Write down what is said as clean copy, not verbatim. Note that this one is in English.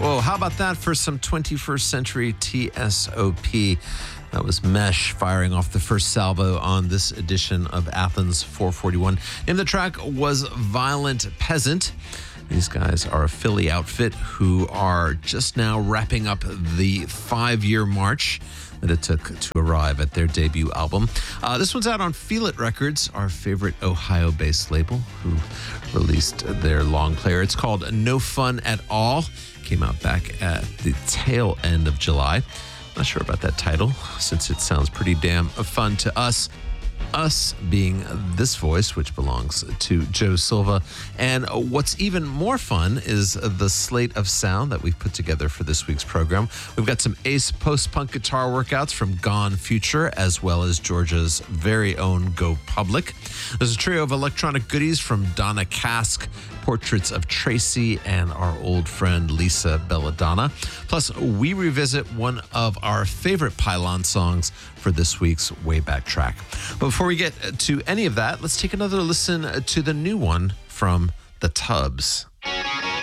Well, how about that for some 21st century TSOP? That was Mesh firing off the first salvo on this edition of Athens 441. In the track was Violent Peasant. These guys are a Philly outfit who are just now wrapping up the 5-year march that it took to arrive at their debut album. This one's out on Feel It Records, our favorite Ohio-based label, who released their long player. It's called No Fun at All. Came out back at the tail end of July. Not sure about that title, since it sounds pretty damn fun to us. Us being this voice, which belongs to Joe Silva. And what's even more fun is the slate of sound that we've put together for this week's program. We've got some ace post-punk guitar workouts from Gone Future, as well as Georgia's very own Go Public. There's a trio of electronic goodies from Donna Cask, portraits of Tracy, and our old friend Lisa Belladonna. Plus, we revisit one of our favorite Pylon songs for this week's Wayback Track. But before we get to any of that, let's take another listen to the new one from The Tubbs.